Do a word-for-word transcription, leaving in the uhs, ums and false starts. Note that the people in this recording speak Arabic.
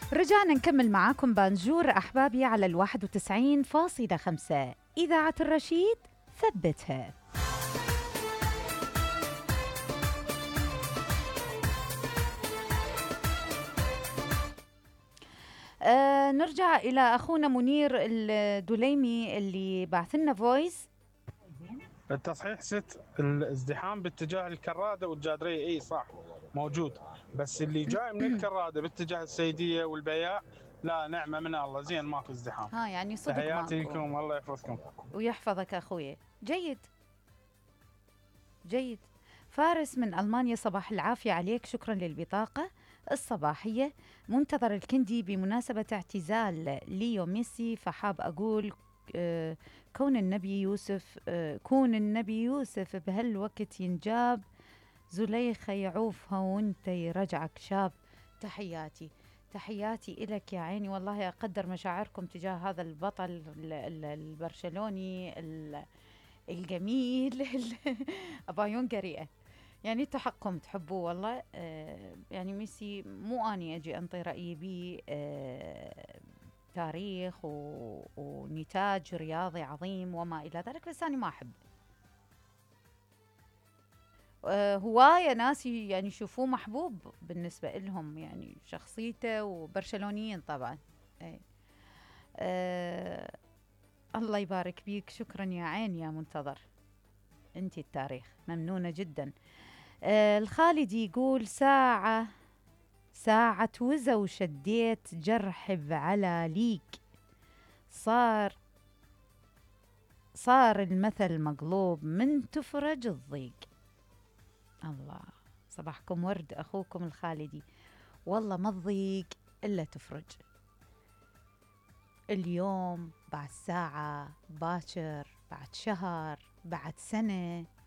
رجعنا نكمل معاكم بانجور أحبابي على الواحد وتسعين فاصلة خمسة إذاعة الرشيد، ثبتها. آه نرجع إلى أخونا منير الدليمي اللي بعث لنا فويس. التصحيح ست الازدحام باتجاه الكرادة والجادرية، اي صح موجود، بس اللي جاي من الكرادة باتجاه السيدية والبياع لا، نعمة من الله، زين ماكو ازدحام. ها يعني صدق تحياتي ماكو. لكم، الله يحفظكم ويحفظك أخوي. جيد جيد. فارس من ألمانيا، صباح العافية عليك، شكرا للبطاقة الصباحية. منتظر الكندي بمناسبة اعتزال ليو ميسي، فحاب أقول آه كون النبي يوسف آه كون النبي يوسف بهالوقت ينجاب، زليخة يعوفها وانت يرجعك شاب. تحياتي تحياتي إلك يا عيني، والله أقدر مشاعركم تجاه هذا البطل ال- ال- البرشلوني ال- الجميل أبا يونغري. يعني انتوا حقكم تحبوه والله. آه يعني ميسي مو اني اجي انطي رايي بيه. آه تاريخ و... ونتاج رياضي عظيم وما الى ذلك، بس انا ما احب. آه هواية ناس يعني يشوفوه محبوب بالنسبة لهم، يعني شخصيته، وبرشلونيين طبعا. اي. آه الله يبارك بيك، شكرا يا عين يا منتظر، انتي التاريخ، ممنونة جدا. آه الخالدي يقول ساعة ساعة وزة وشديت جرح على ليك، صار صار المثل مقلوب من تفرج الضيق. الله، صباحكم ورد أخوكم الخالدي. والله ما تضيق إلا تفرج. اليوم بعد ساعة، باكر بعد شهر بعد سنة،